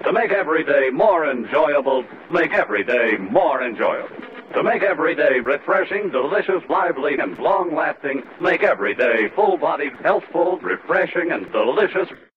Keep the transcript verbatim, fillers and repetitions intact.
To make every day more enjoyable, make every day more enjoyable. To make every day refreshing, delicious, lively, and long-lasting, make every day full-bodied, healthful, refreshing, and delicious.